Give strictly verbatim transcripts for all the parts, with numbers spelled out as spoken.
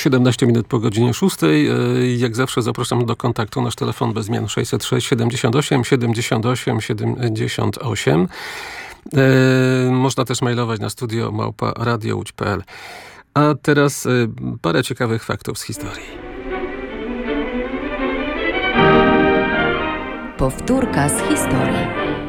siedemnaście minut po godzinie szóstej. Jak zawsze zapraszam do kontaktu. Nasz telefon bez zmian sześćset sześć siedemdziesiąt osiem siedemdziesiąt osiem siedemdziesiąt osiem. Można też mailować na studio małpa radiołódź kropka pe el. A teraz parę ciekawych faktów z historii. Powtórka z historii.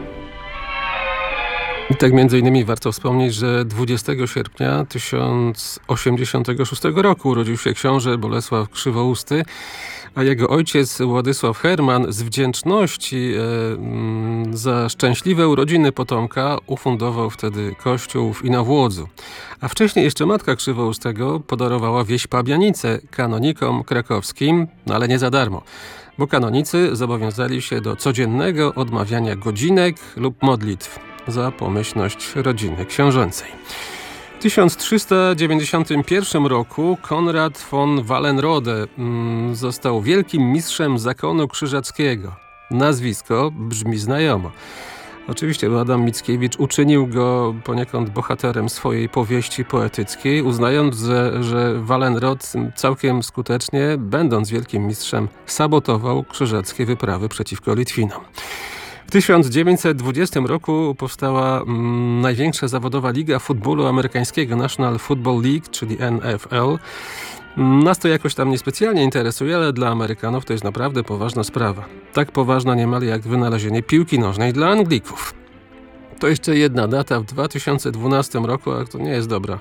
I tak między innymi warto wspomnieć, że dwudziestego sierpnia tysiąc osiemdziesiątego szóstego roku urodził się książę Bolesław Krzywousty, a jego ojciec Władysław Herman z wdzięczności e, za szczęśliwe urodziny potomka ufundował wtedy kościół w Inowłodzu. A wcześniej jeszcze matka Krzywoustego podarowała wieś Pabianice kanonikom krakowskim, no ale nie za darmo, bo kanonicy zobowiązali się do codziennego odmawiania godzinek lub modlitw za pomyślność rodziny książęcej. W tysiąc trzysta dziewięćdziesiątym pierwszym roku Konrad von Wallenrode mm, został wielkim mistrzem zakonu krzyżackiego. Nazwisko brzmi znajomo. Oczywiście Adam Mickiewicz uczynił go poniekąd bohaterem swojej powieści poetyckiej, uznając, że, że Wallenrod całkiem skutecznie, będąc wielkim mistrzem, sabotował krzyżackie wyprawy przeciwko Litwinom. W tysiąc dziewięćset dwudziestym roku powstała mm, największa zawodowa liga futbolu amerykańskiego, National Football League, czyli N F L. Nas to jakoś tam niespecjalnie interesuje, ale dla Amerykanów to jest naprawdę poważna sprawa. Tak poważna niemal jak wynalezienie piłki nożnej dla Anglików. To jeszcze jedna data w dwa tysiące dwunastym roku, a to nie jest dobra.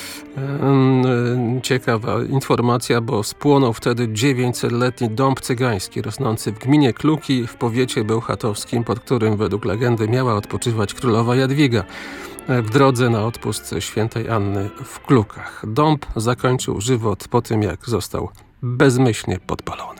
Ciekawa informacja, bo spłonął wtedy dziewięćsetletni dąb cygański rosnący w gminie Kluki w powiecie bełchatowskim, pod którym według legendy miała odpoczywać królowa Jadwiga w drodze na odpust świętej Anny w Klukach. Dąb zakończył żywot po tym, jak został bezmyślnie podpalony.